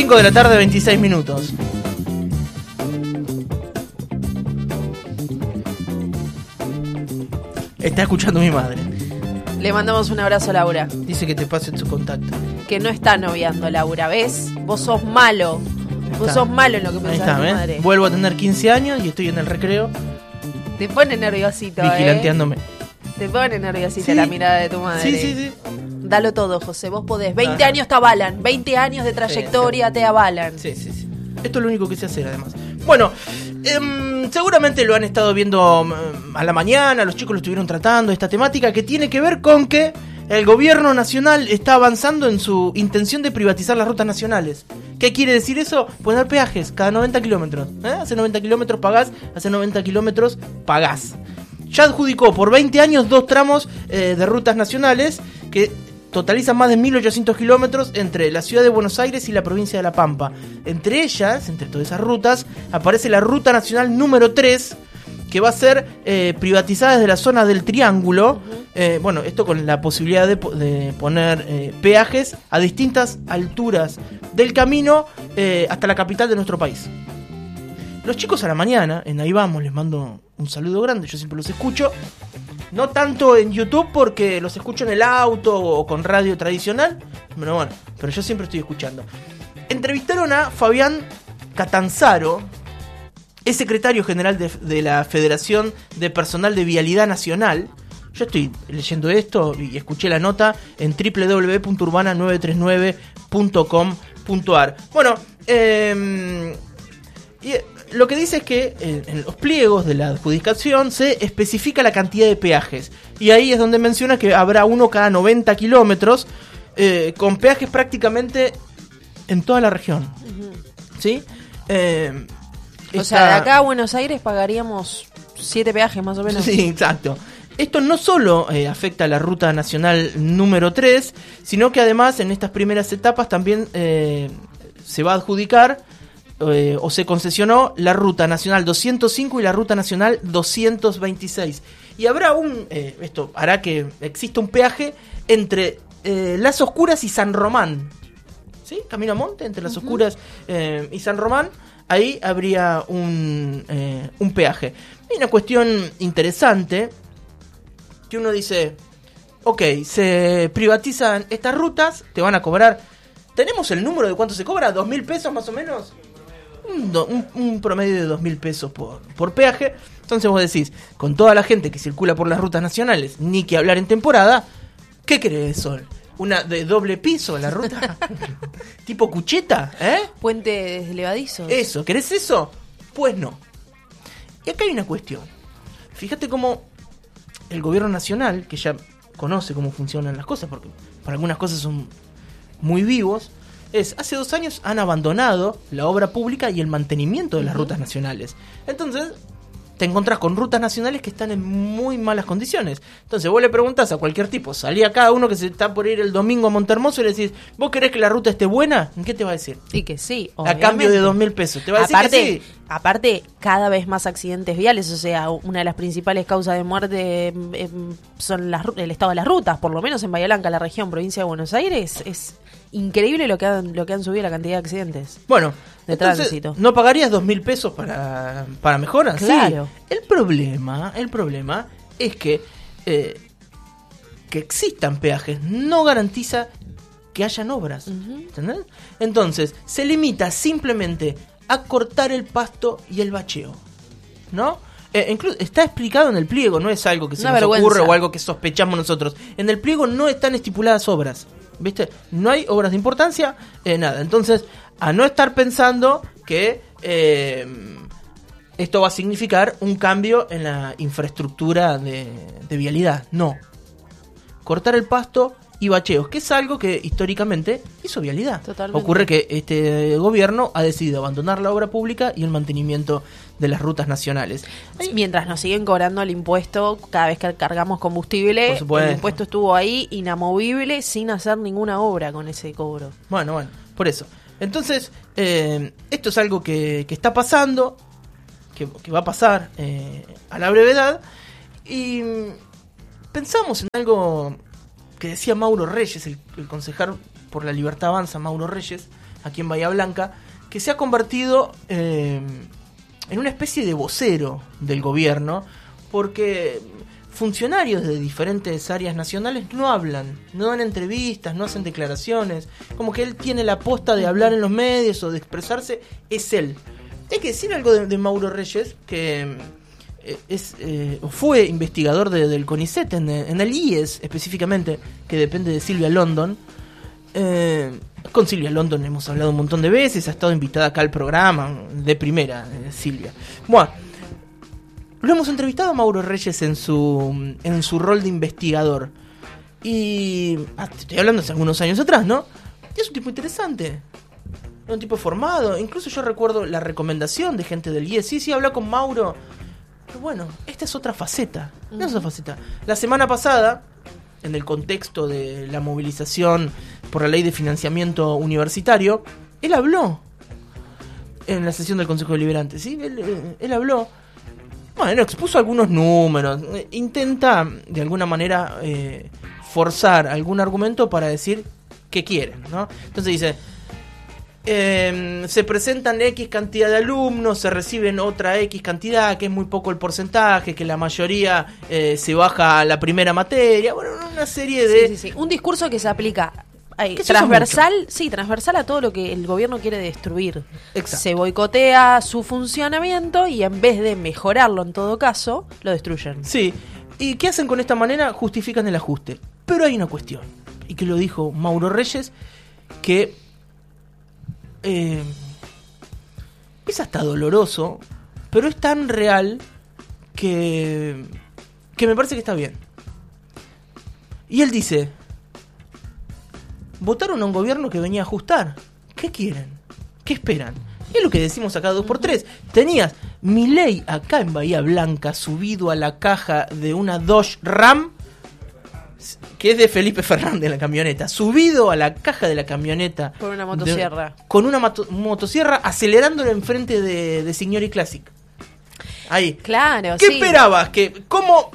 5 de la tarde, 26 minutos. Está escuchando mi madre. Le mandamos un abrazo a Laura. Dice que te pasen su contacto. Que no está noviando, Laura, ¿ves? Vos sos malo. Vos sos malo en lo que Ahí pensás está, de tu madre. Vuelvo a tener 15 años y estoy en el recreo Te pone nerviosito, vigilanteándome. Te pone nerviosita Sí. la mirada de tu madre. Sí. Dalo todo, José, vos podés. 20 años te avalan, 20 años de trayectoria te avalan. Sí. Esto es lo único que sé hacer, además. Bueno, seguramente lo han estado viendo a la mañana, los chicos lo estuvieron tratando, esta temática que tiene que ver con que el gobierno nacional está avanzando en su intención de privatizar las rutas nacionales. ¿Qué quiere decir eso? Poner peajes cada 90 kilómetros. Hace 90 kilómetros pagás, hace 90 kilómetros pagás. Ya adjudicó por 20 años 2 tramos de rutas nacionales que totalizan más de 1.800 kilómetros entre la ciudad de Buenos Aires y la provincia de La Pampa. Entre ellas, entre todas esas rutas, aparece la ruta nacional número 3, que va a ser privatizada desde la zona del Triángulo. Bueno, esto con la posibilidad de poner peajes a distintas alturas del camino hasta la capital de nuestro país. Los chicos a la mañana, en Ahí Vamos, les mando un saludo grande, yo siempre los escucho. No tanto en YouTube porque los escucho en el auto o con radio tradicional, pero yo siempre estoy escuchando. Entrevistaron a Fabián Catanzaro, es secretario general de la Federación de Personal de Vialidad Nacional. Yo estoy leyendo esto y escuché la nota en www.urbana939.com.ar. Bueno, lo que dice es que en los pliegos de la adjudicación se especifica la cantidad de peajes. Y ahí es donde menciona que habrá uno cada 90 kilómetros, con peajes prácticamente en toda la región. ¿Sí? O sea, de acá a Buenos Aires pagaríamos 7 peajes más o menos. Sí, exacto. Esto no solo afecta a la ruta nacional número 3, sino que además en estas primeras etapas también se va a adjudicar o se concesionó la ruta nacional 205 y la ruta nacional 226. Y habrá esto hará que exista un peaje entre Las Oscuras y San Román. ¿Sí? Camino a Monte, entre Las Oscuras y San Román. Ahí habría un peaje. Hay una cuestión interesante que uno dice, ok, se privatizan estas rutas, te van a cobrar, ¿tenemos el número de cuánto se cobra? ¿2.000 pesos más o menos? Un promedio de 2.000 pesos por peaje. Entonces vos decís, con toda la gente que circula por las rutas nacionales, ni que hablar en temporada, ¿qué querés, Sol? ¿Una de doble piso la ruta? ¿Tipo cucheta? Puentes levadizos. Eso, ¿querés eso? Pues no. Y acá hay una cuestión. Fíjate cómo el gobierno nacional, que ya conoce cómo funcionan las cosas, porque para algunas cosas son muy vivos, hace 2 años han abandonado la obra pública y el mantenimiento de las rutas nacionales. Entonces te encontrás con rutas nacionales que están en muy malas condiciones. Entonces vos le preguntás a cualquier tipo, salí a cada uno que se está por ir el domingo a Montehermoso y le decís, ¿vos querés que la ruta esté buena? ¿Qué te va a decir? Y que sí, obviamente. A cambio de 2.000 pesos. Te va a decir que sí. Aparte, cada vez más accidentes viales, o sea, una de las principales causas de muerte son el estado de las rutas, por lo menos en Bahía Blanca, la región, provincia de Buenos Aires, es increíble lo que han subido la cantidad de accidentes. Bueno, de entonces, tránsito. ¿no pagarías 2.000 pesos para mejoras? Claro. Sí. El problema es que existan peajes no garantiza que hayan obras. ¿Entendés? Entonces, se limita simplemente a cortar el pasto y el bacheo, ¿no? Incluso está explicado en el pliego, no es algo que se nos ocurre o algo que sospechamos nosotros. En el pliego no están estipuladas obras, ¿viste? No hay obras de importancia, nada. Entonces, a no estar pensando que esto va a significar un cambio en la infraestructura de vialidad. No. Cortar el pasto y bacheos, que es algo que históricamente hizo vialidad. Totalmente. Ocurre que este gobierno ha decidido abandonar la obra pública y el mantenimiento de las rutas nacionales. Mientras nos siguen cobrando el impuesto cada vez que cargamos combustible, el impuesto estuvo ahí inamovible sin hacer ninguna obra con ese cobro. Bueno, por eso. Entonces, esto es algo que está pasando, que va a pasar a la brevedad, y pensamos en algo que decía Mauro Reyes, el concejal por la Libertad Avanza, Mauro Reyes, aquí en Bahía Blanca, que se ha convertido en una especie de vocero del gobierno, porque funcionarios de diferentes áreas nacionales no hablan, no dan entrevistas, no hacen declaraciones, como que él tiene la posta de hablar en los medios o de expresarse, es él. Hay que decir algo de Mauro Reyes, que fue investigador del CONICET, en el IES específicamente, que depende de Silvia London. Con Silvia London hemos hablado un montón de veces, ha estado invitada acá al programa, de primera, Silvia. Bueno, lo hemos entrevistado a Mauro Reyes en su rol de investigador. Y te estoy hablando hace algunos años atrás, ¿no? Y es un tipo interesante, un tipo formado. Incluso yo recuerdo la recomendación de gente del IES. Sí, habla con Mauro. Pero bueno, esta es otra faceta. No es otra faceta. La semana pasada, en el contexto de la movilización por la ley de financiamiento universitario, él habló en la sesión del Consejo Deliberante, ¿sí? Él habló, bueno, expuso algunos números, intenta de alguna manera forzar algún argumento para decir qué quieren, ¿no? Entonces dice, se presentan X cantidad de alumnos, se reciben otra X cantidad, que es muy poco el porcentaje, que la mayoría se baja a la primera materia, bueno, una serie de... Sí. Un discurso que se aplica transversal, transversal a todo lo que el gobierno quiere destruir. Exacto. Se boicotea su funcionamiento y en vez de mejorarlo en todo caso, lo destruyen. Sí, ¿y qué hacen con esta manera? Justifican el ajuste. Pero hay una cuestión, y que lo dijo Mauro Reyes, que es hasta doloroso, pero es tan real que me parece que está bien. Y él dice, votaron a un gobierno que venía a ajustar. ¿Qué quieren? ¿Qué esperan? Y es lo que decimos acá 2x3. Tenías Milei acá en Bahía Blanca subido a la caja de una Dodge Ram, que es de Felipe Fernández, la camioneta, subido a la caja de la camioneta con una motosierra, con una motosierra, acelerándolo enfrente de Signori Classic. Ahí. Claro, ¿Qué esperabas? ¿Cómo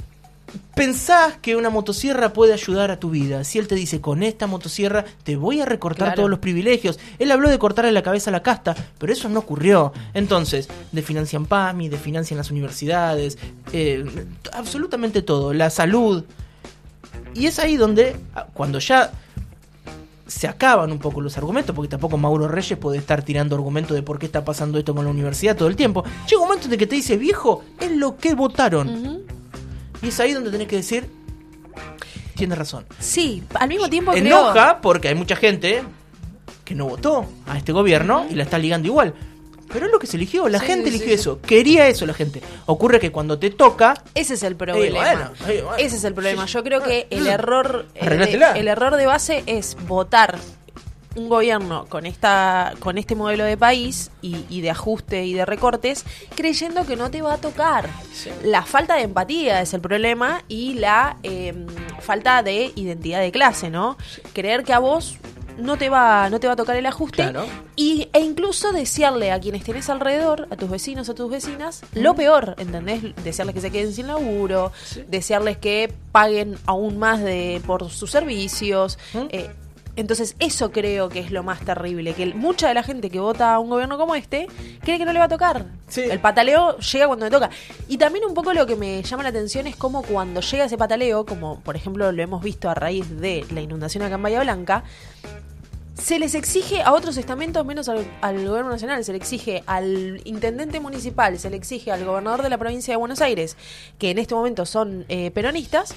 pensás que una motosierra puede ayudar a tu vida? Si él te dice, con esta motosierra te voy a recortar todos los privilegios. Él habló de cortarle la cabeza a la casta, pero eso no ocurrió. Entonces, desfinancian PAMI, desfinancian las universidades, absolutamente todo, la salud. Y es ahí donde, cuando ya se acaban un poco los argumentos, porque tampoco Mauro Reyes puede estar tirando argumentos de por qué está pasando esto con la universidad todo el tiempo, llega un momento en que te dice, viejo, es lo que votaron. Y es ahí donde tenés que decir, tienes razón. Sí, al mismo tiempo enoja porque hay mucha gente que no votó a este gobierno y la está ligando igual. Pero es lo que se eligió, la gente eligió eso, quería eso la gente. Ocurre que cuando te toca... Ese es el problema. Ese es el problema. Yo creo que el error de base es votar un gobierno con este modelo de país y de ajuste y de recortes, creyendo que no te va a tocar. Sí. La falta de empatía es el problema y la falta de identidad de clase, ¿no? Sí. Creer que a vos no te va a tocar el ajuste, claro. E incluso desearle a quienes tenés alrededor, a tus vecinos, a tus vecinas, lo peor, ¿entendés? Desearles que se queden sin laburo, desearles que paguen aún más por sus servicios. Entonces eso creo que es lo más terrible, que mucha de la gente que vota a un gobierno como este cree que no le va a tocar. Sí. El pataleo llega cuando le toca. Y también un poco lo que me llama la atención es cómo cuando llega ese pataleo, como por ejemplo lo hemos visto a raíz de la inundación acá en Bahía Blanca, se les exige a otros estamentos menos al gobierno nacional, se le exige al intendente municipal, se le exige al gobernador de la provincia de Buenos Aires, que en este momento son peronistas,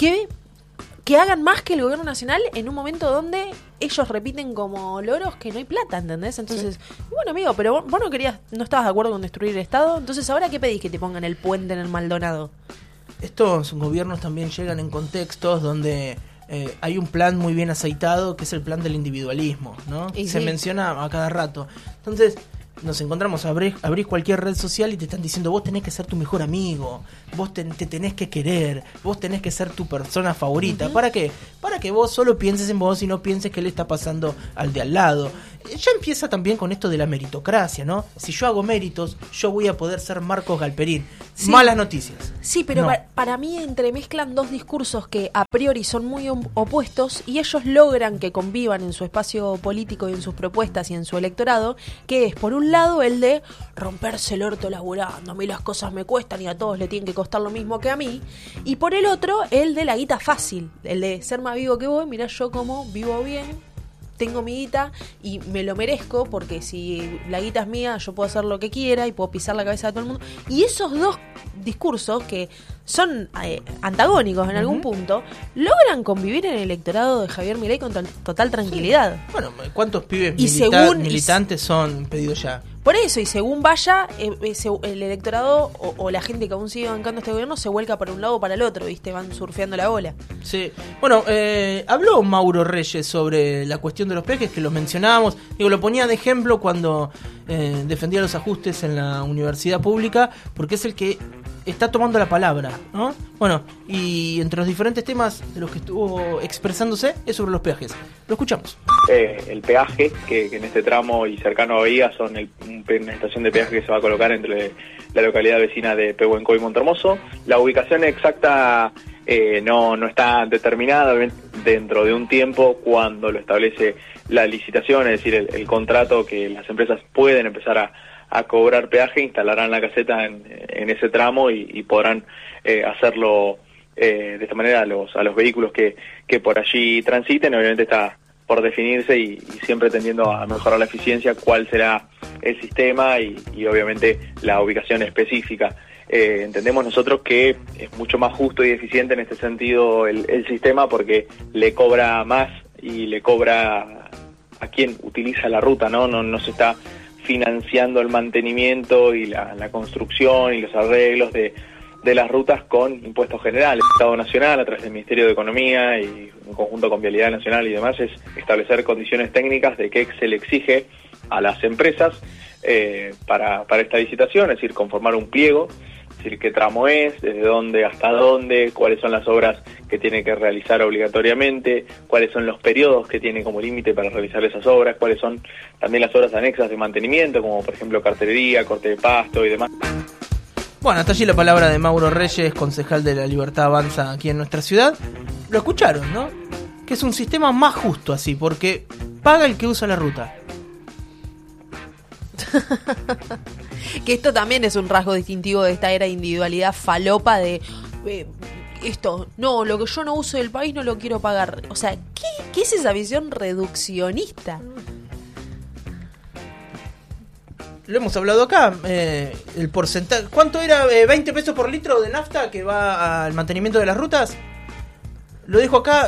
que hagan más que el gobierno nacional en un momento donde ellos repiten como loros que no hay plata, ¿entendés? Entonces, bueno, amigo, pero vos no estabas de acuerdo con destruir el Estado, entonces ¿ahora qué pedís que te pongan el puente en el Maldonado? Estos gobiernos también llegan en contextos donde hay un plan muy bien aceitado, que es el plan del individualismo, ¿no? Y se menciona a cada rato. Entonces, nos encontramos, abrís cualquier red social y te están diciendo, vos tenés que ser tu mejor amigo, vos te tenés que querer, vos tenés que ser tu persona favorita. ¿Para qué? Para que vos solo pienses en vos y no pienses qué le está pasando al de al lado. ya empieza también con esto de la meritocracia, ¿no? Si yo hago méritos, yo voy a poder ser Marcos Galperín. Sí. Malas noticias. Sí, pero No. para mí entremezclan dos discursos que a priori son muy opuestos y ellos logran que convivan en su espacio político y en sus propuestas y en su electorado, que es, por un lado, el de romperse el orto laburando, a mí las cosas me cuestan y a todos le tienen que costar lo mismo que a mí, y por el otro, el de la guita fácil, el de ser más vivo que vos, mirá yo como vivo bien, tengo mi guita y me lo merezco, porque si la guita es mía, yo puedo hacer lo que quiera y puedo pisar la cabeza de todo el mundo. Y esos dos discursos, que son antagónicos en algún punto, logran convivir en el electorado de Javier Milei con total tranquilidad. Bueno, ¿cuántos pibes Y según- militantes son pedidos ya? Por eso, y según vaya, el electorado o la gente que aún sigue bancando este gobierno se vuelca para un lado o para el otro, ¿viste? Van surfeando la ola. Sí. Bueno, habló Mauro Reyes sobre la cuestión de los peajes, que los mencionábamos. Digo, lo ponía de ejemplo cuando defendía los ajustes en la universidad pública, porque es el que está tomando la palabra, ¿no? Bueno, y entre los diferentes temas de los que estuvo expresándose es sobre los peajes. Lo escuchamos. El peaje, que en este tramo y cercano a Bahía son una estación de peaje que se va a colocar entre la localidad vecina de Pehuenco y Montermoso. La ubicación exacta no está determinada dentro de un tiempo cuando lo establece la licitación, es decir, el contrato que las empresas pueden empezar a cobrar peaje, instalarán la caseta en ese tramo y podrán hacerlo de esta manera a los vehículos que por allí transiten. Obviamente está por definirse y siempre tendiendo a mejorar la eficiencia cuál será el sistema y obviamente la ubicación específica. Entendemos nosotros que es mucho más justo y eficiente en este sentido el sistema, porque le cobra más y le cobra a quien utiliza la ruta, no se está financiando el mantenimiento y la construcción y los arreglos de las rutas con impuestos generales. El Estado Nacional, a través del Ministerio de Economía y en conjunto con Vialidad Nacional y demás, es establecer condiciones técnicas de qué se le exige a las empresas para esta licitación, es decir, conformar un pliego, es decir, qué tramo es, desde dónde hasta dónde, cuáles son las obras que tiene que realizar obligatoriamente, cuáles son los periodos que tiene como límite para realizar esas obras, cuáles son también las obras anexas de mantenimiento, como por ejemplo cartelería, corte de pasto y demás. Bueno, hasta allí la palabra de Mauro Reyes, concejal de La Libertad Avanza aquí en nuestra ciudad. Lo escucharon, ¿no? Que es un sistema más justo así, porque paga el que usa la ruta. Que esto también es un rasgo distintivo de esta era de individualidad falopa de esto, no, lo que yo no uso del país no lo quiero pagar. O sea, ¿qué es esa visión reduccionista? Lo hemos hablado acá, el porcentaje. ¿Cuánto era? 20 pesos por litro de nafta que va al mantenimiento de las rutas. Lo dijo acá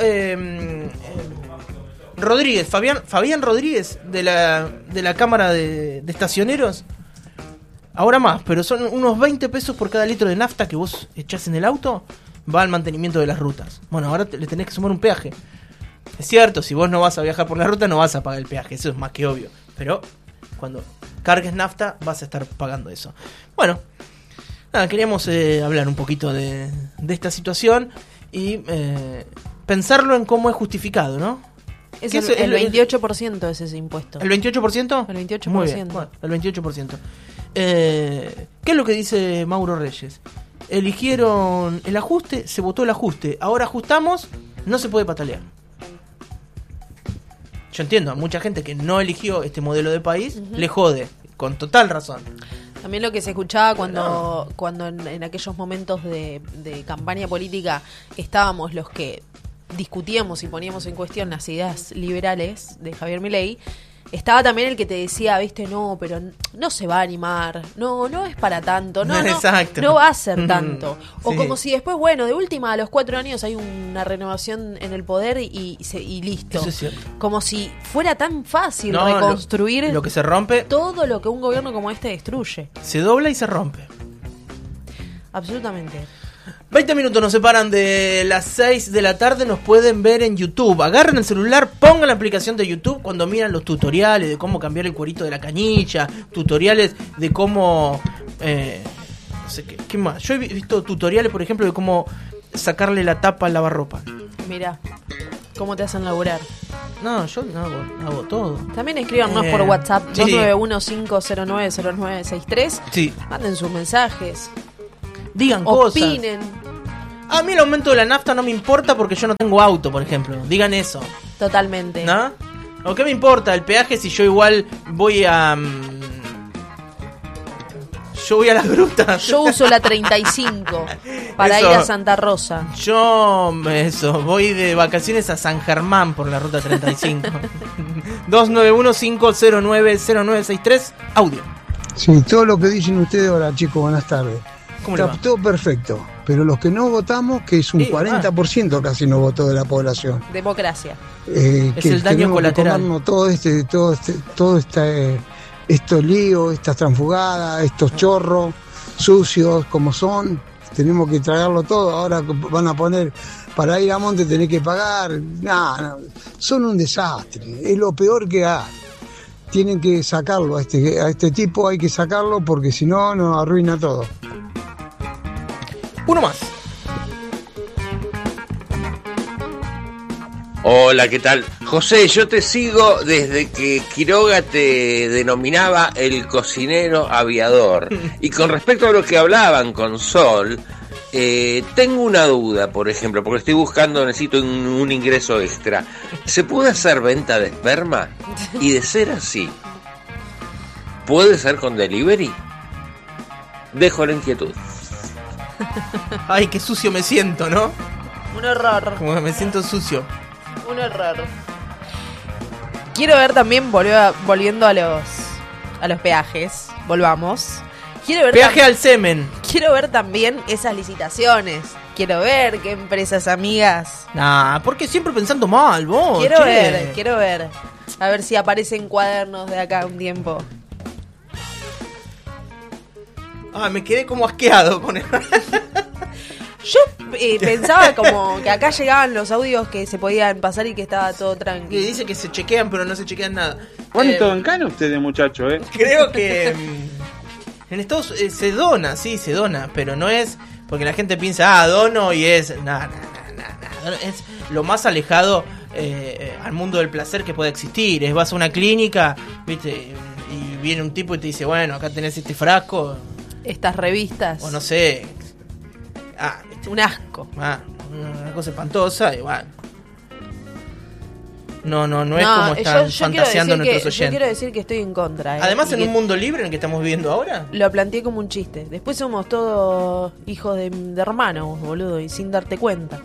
Rodríguez, Fabián Rodríguez de la Cámara de Estacioneros. Ahora más, pero son unos 20 pesos por cada litro de nafta que vos echás en el auto, va al mantenimiento de las rutas. Bueno, ahora le tenés que sumar un peaje. Es cierto, si vos no vas a viajar por la ruta no vas a pagar el peaje, eso es más que obvio. Pero cuando cargues nafta vas a estar pagando eso. Bueno, nada, queríamos hablar un poquito de esta situación y pensarlo en cómo es justificado, ¿no? Es el 28% es ese impuesto. ¿El 28%? El 28%. Muy bien, bueno, el 28%. ¿Qué es lo que dice Mauro Reyes? Eligieron el ajuste, se votó el ajuste, ahora ajustamos, no se puede patalear. Yo entiendo, a mucha gente que no eligió este modelo de país, le jode, con total razón. También lo que se escuchaba cuando en aquellos momentos de campaña política estábamos los que discutíamos y poníamos en cuestión las ideas liberales de Javier Milei, estaba también el que te decía, viste, no, pero no se va a animar, no es para tanto, no va a ser tanto. O sí. como si después, bueno, de última a los 4 años hay una renovación en el poder y listo. Eso es cierto. Como si fuera tan fácil reconstruir lo que se rompe, todo lo que un gobierno como este destruye. se dobla y se rompe. Absolutamente. 20 minutos nos separan de las 6 de la tarde, nos pueden ver en YouTube. Agarren el celular, pongan la aplicación de YouTube cuando miran los tutoriales de cómo cambiar el cuerito de la canilla, tutoriales de cómo... no sé qué más. Yo he visto tutoriales, por ejemplo, de cómo sacarle la tapa al lavarropa. Mirá, cómo te hacen laburar. No, yo no hago todo. También escríbanos por WhatsApp, sí. 291-509-0963. Sí. Manden sus mensajes. Digan cosas. Opinen. A mí el aumento de la nafta no me importa porque yo no tengo auto, por ejemplo. Digan eso. Totalmente. ¿No? ¿O qué me importa el peaje si yo igual voy a... Yo voy a las grutas. Yo uso la 35 para Eso. ir a Santa Rosa. Yo, voy de vacaciones a San Germán por la ruta 35. 291-509-0963, audio. Sí, todo lo que dicen ustedes ahora, chicos, buenas tardes. ¿Cómo le Está va? todo perfecto, pero los que no votamos, que es un 40% casi no votó de la población. Democracia. Es que el daño tenemos que colateral. comernos todo estos líos, estas transfugadas, estos chorros sucios como son, tenemos que tragarlo todo. Ahora van a poner, para ir a monte tenés que pagar, no, son un desastre, es lo peor que hay. Tienen que sacarlo, a este tipo hay que sacarlo porque si no nos arruina todo. Uno más. Hola, ¿qué tal? José, yo te sigo desde que Quiroga te denominaba el cocinero aviador. Y con respecto a lo que hablaban con Sol, tengo una duda, por ejemplo, porque estoy buscando, necesito un ingreso extra. ¿Se puede hacer venta de esperma? Y de ser así, ¿puede ser con delivery? Dejo la inquietud. Ay, qué sucio me siento, ¿no? Un horror. Como que me siento sucio. Un horror. Quiero ver también, volviendo a los peajes, volvamos. Quiero ver Peaje al semen. Quiero ver también esas licitaciones. Quiero ver qué empresas amigas. Nah, porque siempre pensando mal, vos. Quiero che. ver. A ver si aparecen cuadernos de acá un tiempo. Ah, me quedé como asqueado con él. Yo pensaba como que acá llegaban los audios que se podían pasar y que estaba todo Y tranquilo. dice que se chequean, pero no se chequean nada. Ponen todo en cana ustedes, muchachos, Creo que en Estados se dona, sí, se dona, pero no es porque la gente piensa, dono y es nada, es lo más alejado al mundo del placer que puede existir. Es vas a una clínica, ¿viste? Y viene un tipo y te dice, bueno, acá tenés este frasco, Estas revistas. o no sé, Un asco. una cosa espantosa, y bueno. No es como están yo fantaseando nuestros yo oyentes. quiero decir que estoy en contra. Además, Y en que un mundo libre en el que estamos viviendo ahora. lo planteé como un chiste. Después somos todos hijos de hermanos, boludo, y sin darte cuenta.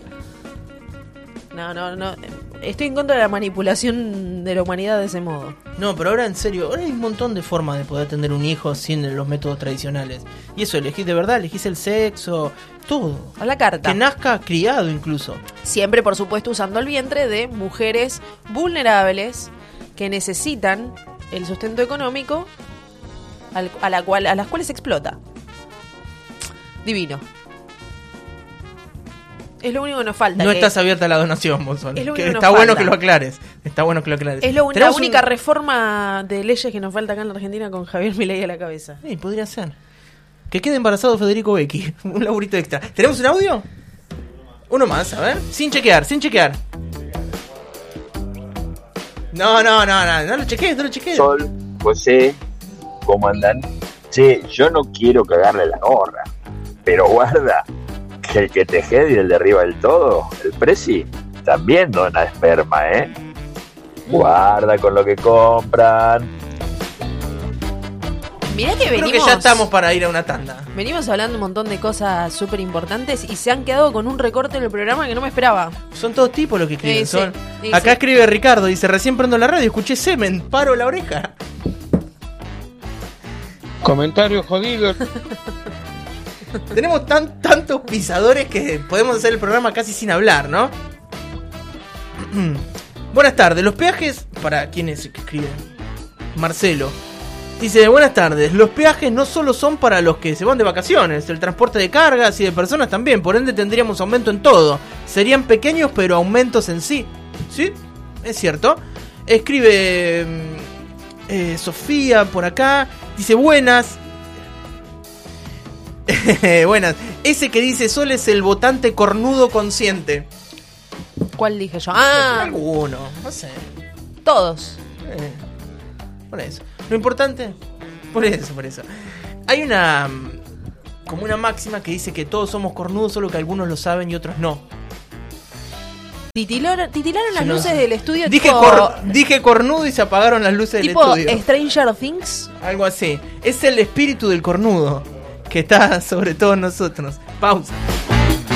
No. Estoy en contra de la manipulación de la humanidad de ese modo. No, pero ahora en serio, ahora hay un montón de formas de poder tener un hijo sin los métodos tradicionales. Y eso, elegís de verdad, elegís el sexo, todo. A la carta. Que nazca criado incluso. Siempre, por supuesto, usando el vientre de mujeres vulnerables que necesitan el sustento económico a las cuales se explota. Divino. Es lo único que nos falta. No que estás abierta a la donación, Bolsón. Es lo único Que que nos está bueno falta. que lo aclares. Está bueno que lo aclares. Es la Tenemos única un- reforma de leyes que nos falta acá en la Argentina con Javier Milei a la cabeza. Sí, podría ser. Que quede embarazado Federico Becchi. Un laburito extra. ¿Tenemos un audio? Uno más, a ver. Sin chequear. No lo chequees. Sol, José, ¿cómo andan? Che, yo no quiero cagarle la gorra, pero guarda, que el que te jede y el de arriba del todo, el Prezi, también dona esperma, ¿eh? Guarda con lo que compran. Mirá que Creo venimos, que ya estamos para ir a una tanda. venimos hablando un montón de cosas súper importantes y se han quedado con un recorte en el programa que no me esperaba. Son todos tipos los que escriben. Sí, son. sí, Acá sí. escribe Ricardo, dice, recién prendo la radio, escuché semen, paro la oreja. Comentario jodido. Tenemos tantos pisadores que podemos hacer el programa casi sin hablar, ¿no? Buenas tardes, los peajes, para quienes escriben, Marcelo dice, buenas tardes, los peajes no solo son para los que se van de vacaciones, el transporte de cargas y de personas también, por ende tendríamos aumento en todo, serían pequeños pero aumentos en sí. ¿Sí? Es cierto. Escribe Sofía por acá, dice, buenas. Buenas. Ese que dice Sol es el votante cornudo consciente. ¿Cuál dije yo? Ah, Alguno, no sé. Todos. Por eso. Lo importante, por eso. Hay como una máxima que dice que todos somos cornudos, solo que algunos lo saben y otros no. Titilaron las luces del estudio. Dije cornudo y se apagaron las luces del estudio. Tipo Stranger Things. Algo así. Es el espíritu del cornudo que está sobre todos nosotros. Pausa.